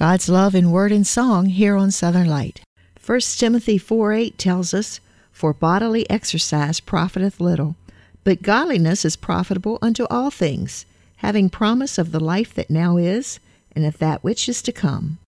God's love in word and song here on Southern Light. 1 Timothy 4:8 tells us, "For bodily exercise profiteth little, but godliness is profitable unto all things, having promise of the life that now is, and of that which is to come."